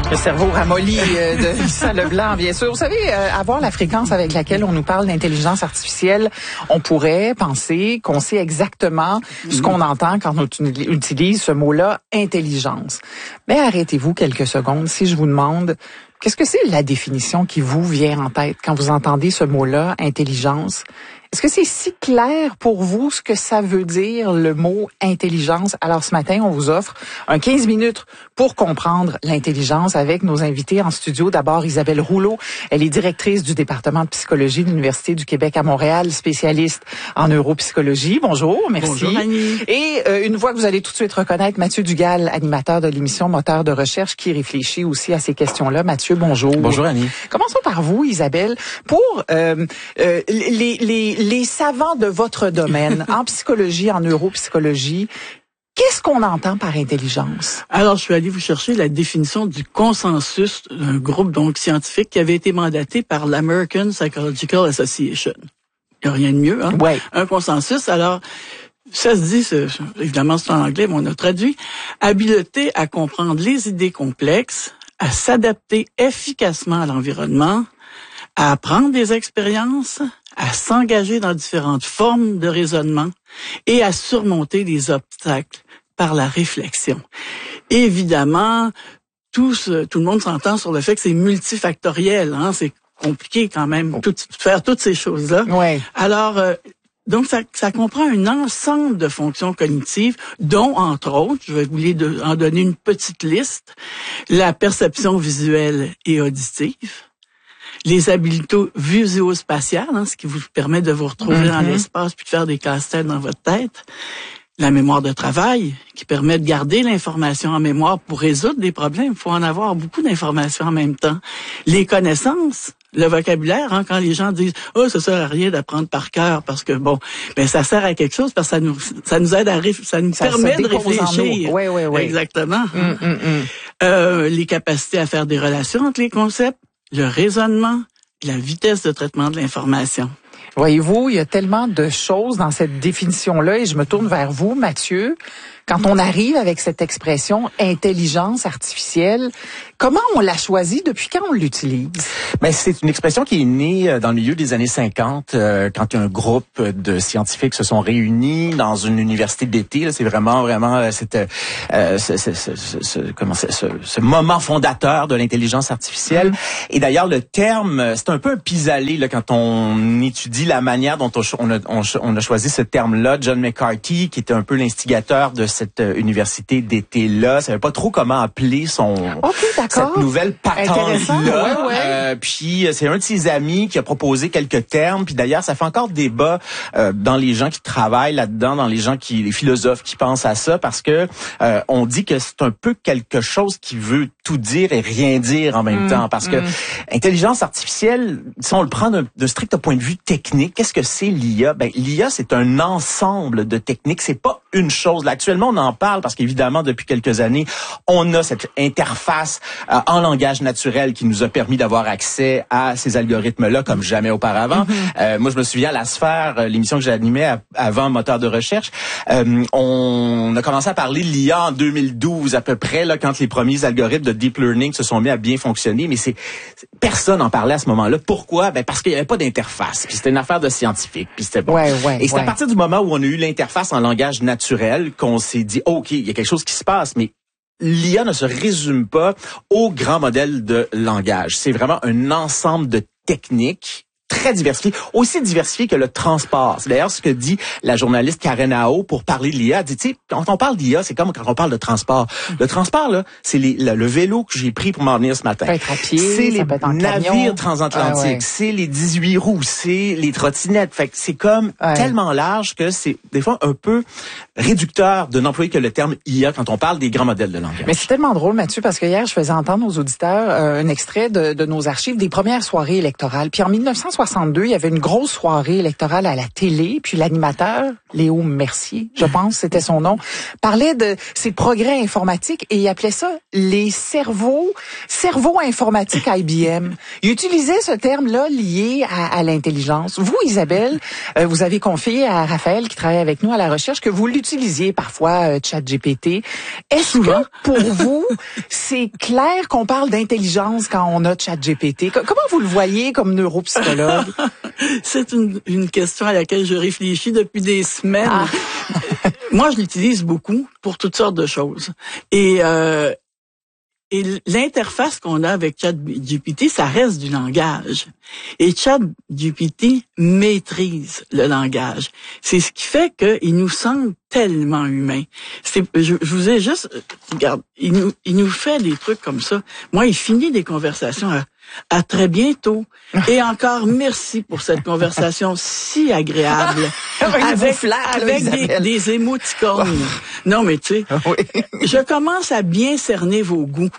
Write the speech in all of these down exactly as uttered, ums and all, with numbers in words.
Le cerveau ramolli euh, de Lisa Leblanc, bien sûr. Vous savez, euh, avoir la fréquence avec laquelle on nous parle d'intelligence artificielle, on pourrait penser qu'on sait exactement ce qu'on entend quand on utilise ce mot-là, intelligence. Mais arrêtez-vous quelques secondes si je vous demande, qu'est-ce que c'est la définition qui vous vient en tête quand vous entendez ce mot-là, intelligence? Est-ce que c'est si clair pour vous ce que ça veut dire, le mot intelligence? Alors ce matin, on vous offre un quinze minutes pour comprendre l'intelligence avec nos invités en studio. D'abord, Isabelle Rouleau. Elle est directrice du département de psychologie de l'Université du Québec à Montréal, spécialiste en neuropsychologie. Bonjour, merci. Bonjour, Annie. Et euh, une voix que vous allez tout de suite reconnaître, Mathieu Dugal, animateur de l'émission Moteur de recherche, qui réfléchit aussi à ces questions-là. Mathieu, bonjour. Bonjour, Annie. Commençons par vous, Isabelle. Pour euh, euh, les... les Les savants de votre domaine, en psychologie, en neuropsychologie, qu'est-ce qu'on entend par intelligence? Alors, je suis allé vous chercher la définition du consensus d'un groupe donc scientifique qui avait été mandaté par l'American Psychological Association. Il n'y a rien de mieux, hein? Ouais. Un consensus. Alors, ça se dit, c'est, évidemment, c'est en anglais, mais on a traduit, habileté à comprendre les idées complexes, à s'adapter efficacement à l'environnement, à apprendre des expériences, à s'engager dans différentes formes de raisonnement et à surmonter les obstacles par la réflexion. Évidemment, tout, ce, tout le monde s'entend sur le fait que c'est multifactoriel, hein, c'est compliqué quand même tout, faire toutes ces choses-là. Ouais. Alors, euh, donc ça, ça comprend un ensemble de fonctions cognitives, dont, entre autres, je vais vous les de, en donner une petite liste, la perception visuelle et auditive, les habiletés visuospatiales, hein, ce qui vous permet de vous retrouver mm-hmm. dans l'espace puis de faire des casse-têtes dans votre tête. La mémoire de travail, qui permet de garder l'information en mémoire pour résoudre des problèmes. Il faut en avoir beaucoup d'informations en même temps. Les connaissances, le vocabulaire, hein, quand les gens disent « Oh, ça sert à rien d'apprendre par cœur parce que, bon, ben ça sert à quelque chose parce que ça nous ça nous aide à réf- ça nous ça permet de réfléchir. » Oui, oui, oui. Exactement. Mm, mm, mm. Euh, les capacités à faire des relations entre les concepts, le raisonnement, la vitesse de traitement de l'information. Voyez-vous, il y a tellement de choses dans cette définition-là et je me tourne vers vous, Mathieu. Quand on arrive avec cette expression intelligence artificielle, comment on l'a choisie? Depuis quand on l'utilise? Ben, c'est une expression qui est née dans le milieu des années cinquante, euh, quand un groupe de scientifiques se sont réunis dans une université d'été. Là, c'est vraiment, vraiment cette, euh, ce, ce, ce, ce, comment, ce, ce, ce moment fondateur de l'intelligence artificielle. Mmh. Et d'ailleurs, le terme, c'est un peu un pis-aller là, quand on étudie la manière dont on, on, a, on, on a choisi ce terme-là. John McCarthy, qui était un peu l'instigateur de cette université d'été-là, savait pas trop comment appeler son okay, cette nouvelle patente-là. Ouais, ouais. Euh, puis c'est un de ses amis qui a proposé quelques termes. Puis d'ailleurs, ça fait encore débat euh, dans les gens qui travaillent là-dedans, dans les gens qui, les philosophes qui pensent à ça, parce que euh, on dit que c'est un peu quelque chose qui veut tout dire et rien dire en même mmh, temps. Parce mmh. que intelligence artificielle, si on le prend d'un, d'un strict point de vue technique, qu'est-ce que c'est l'I A? Ben l'I A, c'est un ensemble de techniques. C'est pas une chose. Là, actuellement, on en parle parce qu'évidemment, depuis quelques années, on a cette interface euh, en langage naturel qui nous a permis d'avoir accès à ces algorithmes-là comme jamais auparavant. Mm-hmm. Euh, moi, je me souviens à La Sphère, l'émission que j'animais à, avant Moteur de recherche, euh, on a commencé à parler de l'I A en deux mille douze à peu près, là, quand les premiers algorithmes de deep learning se sont mis à bien fonctionner. Mais c'est personne en parlait à ce moment-là. Pourquoi? Ben parce qu'il n'y avait pas d'interface. Puis c'était une affaire de scientifique. Puis c'était bon. Ouais, ouais, Et c'est ouais. à partir du moment où on a eu l'interface en langage naturel qu'on s'est dit, OK, il y a quelque chose qui se passe, mais l'I A ne se résume pas au grand modèle de langage. C'est vraiment un ensemble de techniques très diversifié, aussi diversifié que le transport. C'est d'ailleurs ce que dit la journaliste Karen Ao pour parler de l'I A. Elle dit, tu sais, quand on parle d'I A, c'est comme quand on parle de transport. Le transport, là, c'est les, le, le vélo que j'ai pris pour m'en venir ce matin. Ça peut être à pied, c'est les ça peut être en navires camion. transatlantiques, ah ouais. c'est les dix-huit roues, c'est les trottinettes. Fait que c'est comme ouais. tellement large que c'est des fois un peu réducteur de n'employer que le terme I A quand on parle des grands modèles de langage. Mais c'est tellement drôle, Mathieu, parce que hier, je faisais entendre aux auditeurs euh, un extrait de, de nos archives des premières soirées électorales. Puis en dix-neuf cent soixante-deux, il y avait une grosse soirée électorale à la télé, puis l'animateur, Léo Mercier, je pense, c'était son nom, parlait de ses progrès informatiques et il appelait ça les cerveaux, cerveaux informatiques I B M. Il utilisait ce terme-là lié à, à l'intelligence. Vous, Isabelle, euh, vous avez confié à Raphaël, qui travaille avec nous à la recherche, que vous l'utilisiez parfois, euh, ChatGPT. Est-ce que pour vous, c'est clair qu'on parle d'intelligence quand on a ChatGPT? Comment vous le voyez comme neuropsychologue? C'est une, une question à laquelle je réfléchis depuis des semaines. Ah. Moi, je l'utilise beaucoup pour toutes sortes de choses. Et, euh, et l'interface qu'on a avec ChatGPT, ça reste du langage. Et ChatGPT maîtrise le langage. C'est ce qui fait qu'il nous semble tellement humain. C'est, je, je vous ai juste, regarde, il nous, il nous fait des trucs comme ça. Moi, il finit des conversations à, à très bientôt. Et encore merci pour cette conversation si agréable. avec flatte, avec là, des, des émoticônes. Non, mais tu sais, oui. Je commence à bien cerner vos goûts.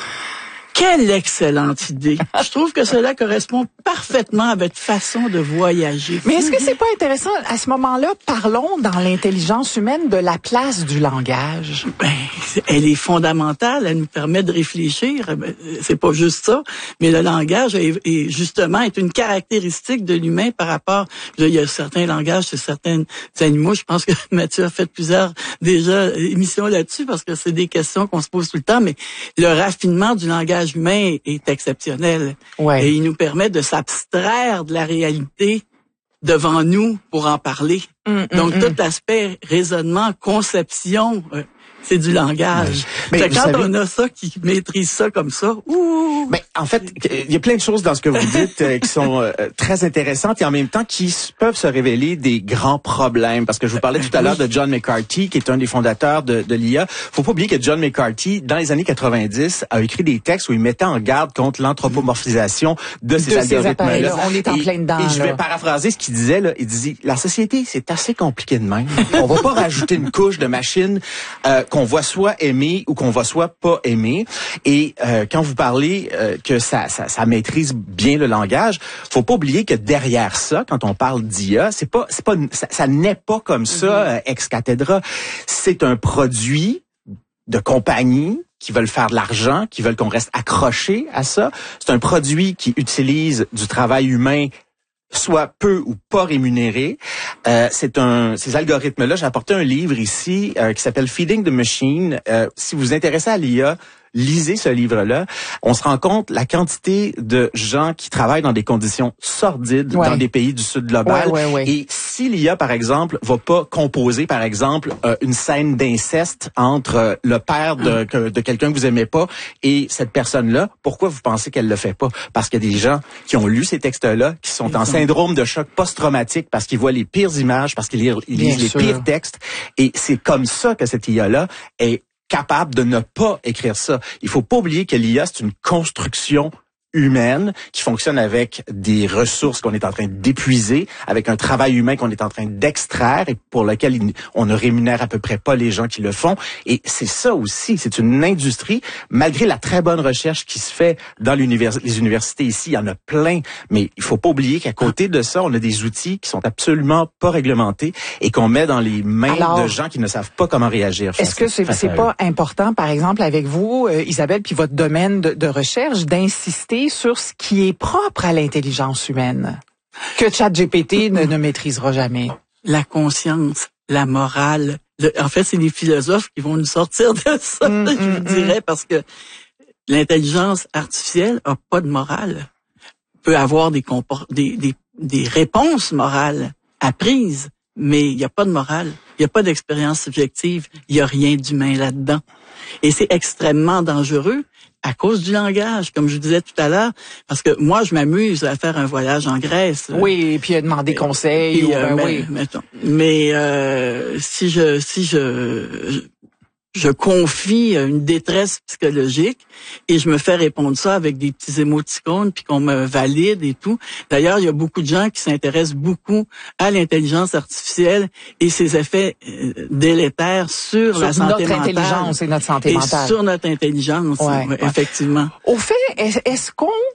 Quelle excellente idée. Je trouve que cela correspond parfaitement à votre façon de voyager. Mais est-ce que c'est pas intéressant, à ce moment-là, parlons dans l'intelligence humaine de la place du langage? Ben, elle est fondamentale, elle nous permet de réfléchir. Ben, c'est pas juste ça, mais le langage est, est justement est une caractéristique de l'humain par rapport, là, il y a certains langages chez certains animaux. Je pense que Mathieu a fait plusieurs déjà émissions là-dessus parce que c'est des questions qu'on se pose tout le temps, mais le raffinement du langage humain est exceptionnel. Ouais. Et il nous permet de s'abstraire de la réalité devant nous pour en parler. Mmh, Donc, mmh, tout l'aspect raisonnement, conception, euh, c'est du langage. Mais, mais quand savez, on a ça qui maîtrise ça comme ça, ouh! Mais en fait, il y a plein de choses dans ce que vous dites euh, qui sont euh, très intéressantes et en même temps qui peuvent se révéler des grands problèmes. Parce que je vous parlais tout à l'heure de John McCarthy, qui est un des fondateurs de, de l'I A. Faut pas oublier que John McCarthy, dans les années quatre-vingt-dix, a écrit des textes où il mettait en garde contre l'anthropomorphisation de, de ces algorithmes-là. On est en et, plein dedans. Et je vais là. paraphraser ce qu'il disait. Là. Il disait, la société, c'est assez compliqué de même. On va pas rajouter une couche de machines euh, qu'on va soit aimer ou qu'on va soit pas aimer. Et euh, quand vous parlez euh, que ça, ça, ça maîtrise bien le langage, faut pas oublier que derrière ça, quand on parle d'I A, c'est pas, c'est pas, ça, ça n'est pas comme ça mm-hmm. euh, ex cathedra. C'est un produit de compagnie qui veulent faire de l'argent, qui veulent qu'on reste accroché à ça. C'est un produit qui utilise du travail humain soit peu ou pas rémunéré. Euh, c'est un, ces algorithmes-là, j'ai apporté un livre ici euh, qui s'appelle Feeding the Machine. Euh, si vous vous intéressez à l'I A, lisez ce livre-là. On se rend compte la quantité de gens qui travaillent dans des conditions sordides ouais. dans des pays du Sud global. Ouais, ouais, ouais. Et si l'I A, par exemple, va pas composer, par exemple, euh, une scène d'inceste entre euh, le père de, que, de quelqu'un que vous aimez pas et cette personne-là, pourquoi vous pensez qu'elle le fait pas? Parce qu'il y a des gens qui ont lu ces textes-là, qui sont en syndrome de choc post-traumatique parce qu'ils voient les pires images, parce qu'ils lisent, ils lisent les pires textes. Et c'est comme ça que cette I A-là est capable de ne pas écrire ça. Il faut pas oublier que l'I A, c'est une construction humaine qui fonctionne avec des ressources qu'on est en train d'épuiser, avec un travail humain qu'on est en train d'extraire et pour lequel on ne rémunère à peu près pas les gens qui le font. Et c'est ça aussi, c'est une industrie, malgré la très bonne recherche qui se fait dans l'univers, les universités ici, il y en a plein, mais il faut pas oublier qu'à côté de ça, on a des outils qui sont absolument pas réglementés et qu'on met dans les mains Alors, de gens qui ne savent pas comment réagir. Est-ce que c'est, c'est pas important, par exemple, avec vous, euh, Isabelle, puis votre domaine de, de recherche, d'insister sur ce qui est propre à l'intelligence humaine, que ChatGPT ne, ne maîtrisera jamais? La conscience, la morale. Le, en fait, c'est les philosophes qui vont nous sortir de ça, mmh, je vous mmh, dirais, parce que l'intelligence artificielle a pas de morale. Peut avoir des, compor- des, des, des réponses morales apprises, mais il n'y a pas de morale. Il n'y a pas d'expérience subjective. Il n'y a rien d'humain là-dedans. Et c'est extrêmement dangereux à cause du langage, comme je disais tout à l'heure, parce que moi, je m'amuse à faire un voyage en Grèce. Oui, et puis à demander conseil. Puis, ou, euh, ben, mais, oui. mettons, mais euh, si je si je, je je confie une détresse psychologique et je me fais répondre ça avec des petits émoticônes puis qu'on me valide et tout. D'ailleurs, il y a beaucoup de gens qui s'intéressent beaucoup à l'intelligence artificielle et ses effets euh, délétères sur, sur la santé notre mentale. intelligence et notre santé et mentale. sur notre intelligence, ouais, ouais, effectivement. Au fait, est-ce qu'on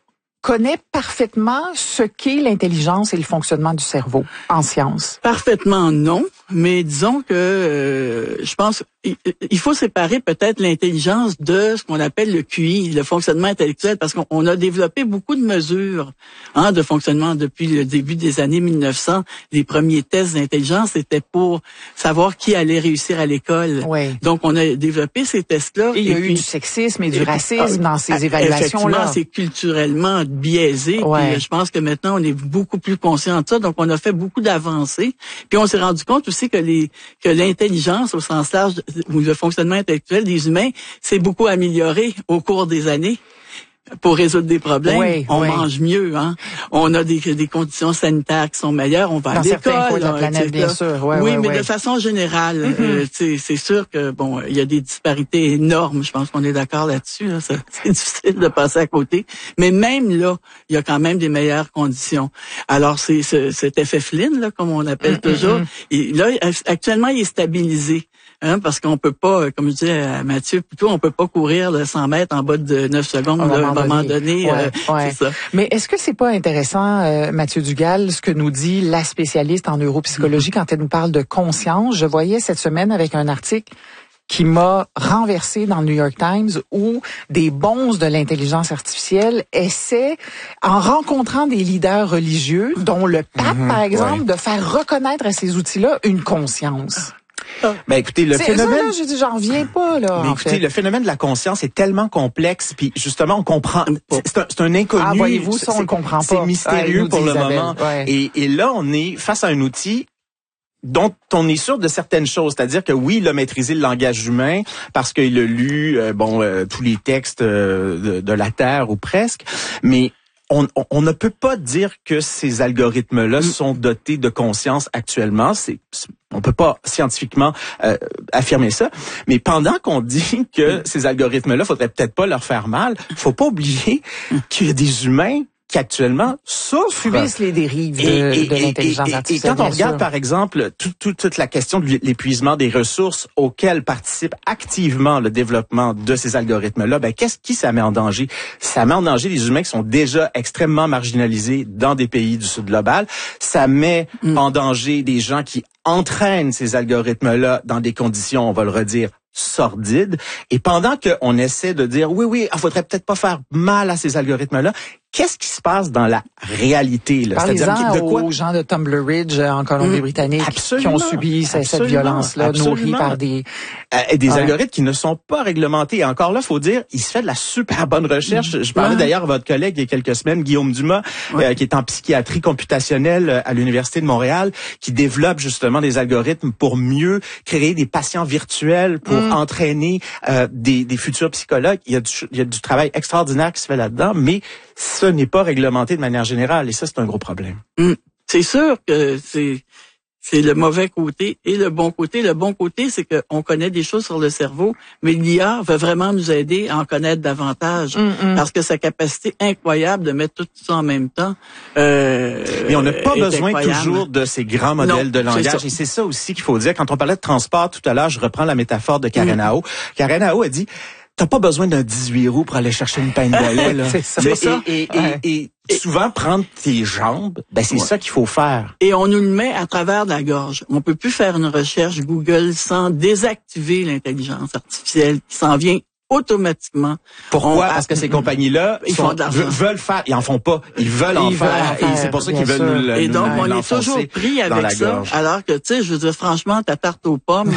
connaît parfaitement ce qu'est l'intelligence et le fonctionnement du cerveau en sciences? Parfaitement non, mais disons que euh, je pense il faut séparer peut-être l'intelligence de ce qu'on appelle le Q I, le fonctionnement intellectuel, parce qu'on a développé beaucoup de mesures hein, de fonctionnement depuis le début des années mille neuf cents. Les premiers tests d'intelligence étaient pour savoir qui allait réussir à l'école. Oui. Donc, on a développé ces tests-là. Et il y a et eu puis, du sexisme et du et racisme puis, dans ces ah, évaluations-là. Effectivement, c'est culturellement biaisé. Ouais. Puis, je pense que maintenant, on est beaucoup plus conscient de ça. Donc, on a fait beaucoup d'avancées. Puis, on s'est rendu compte aussi que les que l'intelligence, au sens large, ou le fonctionnement intellectuel des humains, s'est beaucoup amélioré au cours des années. Pour résoudre des problèmes, oui, on oui. mange mieux, hein. On a des, des conditions sanitaires qui sont meilleures, on va dans à l'école. Certains coins de la planète, et cetera. bien sûr. Ouais, oui, ouais, mais ouais. de façon générale, mm-hmm. euh, c'est, c'est sûr que bon, il y a des disparités énormes. Je pense qu'on est d'accord là-dessus. Là. Ça, c'est difficile de passer à côté. Mais même là, il y a quand même des meilleures conditions. Alors, c'est, c'est cet effet Flynn, là, comme on appelle mm-hmm. toujours. Et là, actuellement, il est stabilisé. Hein, parce qu'on peut pas, comme je disais à Mathieu plutôt, on peut pas courir le cent mètres en bas de neuf secondes à un moment, moment donné. Ouais, euh, ouais. C'est ça. Mais est-ce que c'est pas intéressant, euh, Mathieu Dugal, ce que nous dit la spécialiste en neuropsychologie mm-hmm. quand elle nous parle de conscience? Je voyais cette semaine avec un article qui m'a renversé dans le New York Times où des bonzes de l'intelligence artificielle essaient, en rencontrant des leaders religieux, dont le pape, mm-hmm, par exemple, ouais. de faire reconnaître à ces outils-là une conscience. Ben écoutez, le c'est phénomène, ça, là, je dis, j'en reviens pas là. Mais en écoutez, fait. le phénomène de la conscience est tellement complexe, puis justement, on comprend. C'est un, c'est un inconnu. Ah, voyez-vous, ça on le comprend pas. C'est mystérieux ah, pour le Isabelle. moment. Ouais. Et, et là, on est face à un outil dont on est sûr de certaines choses, c'est-à-dire que oui, il a maîtrisé le langage humain parce qu'il a lu euh, bon euh, tous les textes euh, de, de la Terre ou presque, mais On, on, on ne peut pas dire que ces algorithmes-là sont dotés de conscience actuellement. C'est, on peut pas scientifiquement euh, affirmer ça. Mais pendant qu'on dit que ces algorithmes-là, faudrait peut-être pas leur faire mal, faut pas oublier qu'il y a des humains qui actuellement souffrent. Subissent les dérives de, et, et, de l'intelligence et, et, artificielle. Et quand on regarde, sûr. par exemple, tout, tout, toute la question de l'épuisement des ressources auxquelles participe activement le développement de ces algorithmes-là, ben qu'est-ce qui ça met en danger? Ça met en danger les humains qui sont déjà extrêmement marginalisés dans des pays du Sud global. Ça met mm. en danger des gens qui entraînent ces algorithmes-là dans des conditions, on va le redire, sordides. Et pendant qu'on essaie de dire, oui, oui, il faudrait peut-être pas faire mal à ces algorithmes-là, qu'est-ce qui se passe dans la réalité? Là? Parlez-en de quoi? Aux gens de Tumbler Ridge en Colombie-Britannique mmh, qui ont subi cette, cette violence-là nourrie par des... Euh, des ouais. algorithmes qui ne sont pas réglementés. Et encore là, faut dire, il se fait de la super bonne recherche. Mmh. Je parlais ouais. d'ailleurs à votre collègue il y a quelques semaines, Guillaume Dumas, ouais. euh, qui est en psychiatrie computationnelle à l'Université de Montréal, qui développe justement des algorithmes pour mieux créer des patients virtuels, pour mmh. entraîner euh, des, des futurs psychologues. Il y a du, il y a du travail extraordinaire qui se fait là-dedans, mais ce n'est pas réglementé de manière générale, et ça, c'est un gros problème. Mmh. C'est sûr que c'est c'est le mauvais côté et le bon côté. Le bon côté, c'est qu'on connaît des choses sur le cerveau, mais l'I A va vraiment nous aider à en connaître davantage, mmh. parce que sa capacité incroyable de mettre tout ça en même temps euh, Et on n'a pas besoin incroyable. toujours de ces grands modèles non, de langage, et c'est ça aussi qu'il faut dire. Quand on parlait de transport tout à l'heure, je reprends la métaphore de Karen Ao. Mmh. Karen Ao a dit... T'as pas besoin d'un dix-huit roues pour aller chercher une peine de lait, là. C'est ça. Mais, ça. Et, et, ouais. et, et souvent, prendre tes jambes, ben c'est ouais. ça qu'il faut faire. Et on nous le met à travers de la gorge. On peut plus faire une recherche Google sans désactiver l'intelligence artificielle qui s'en vient automatiquement. Pourquoi? On, Parce que ces compagnies-là ils sont, font de l'argent. veulent faire, ils en font pas, ils veulent en ils faire, veulent et c'est pour ça qu'ils veulent sûr. nous le Et donc, nous, on nous est toujours pris avec ça, gorge. alors que, tu sais, je veux dire, franchement, ta tarte aux pommes...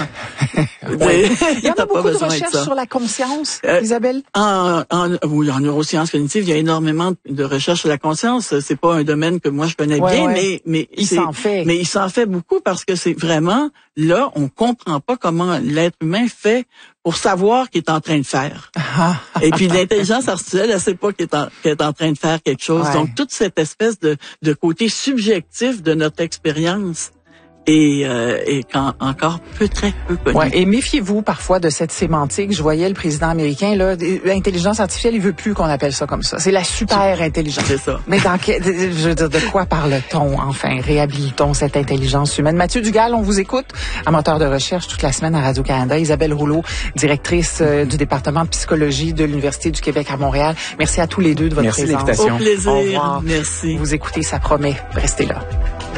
ouais. Il y en a beaucoup de recherches recherches sur la conscience, euh, Isabelle? En, en, oui, en neurosciences cognitives, il y a énormément de recherches sur la conscience. C'est pas un domaine que moi je connais ouais, bien, ouais. mais mais il s'en fait. Mais il s'en fait beaucoup parce que c'est vraiment là, on comprend pas comment l'être humain fait pour savoir qu'il est en train de faire. Et puis l'intelligence artificielle, elle sait pas qu'il est en, qu'il est en train de faire quelque chose. Ouais. Donc toute cette espèce de, de côté subjectif de notre expérience et, euh, et quand, encore peu, très peu connu. Ouais, et méfiez-vous parfois de cette sémantique. Je voyais le président américain, là, l'intelligence artificielle, il veut plus qu'on appelle ça comme ça. C'est la super intelligence. C'est ça. Mais dans quel, je veux dire, de quoi parle-t-on, enfin? Réhabilitons cette intelligence humaine. Mathieu Dugal, on vous écoute, amateur de recherche toute la semaine à Radio-Canada. Isabelle Rouleau, directrice euh, du département de psychologie de l'Université du Québec à Montréal. Merci à tous les deux de votre Merci présence. de l'invitation. Au plaisir. Au revoir. Merci. Vous écoutez, ça promet. Restez là.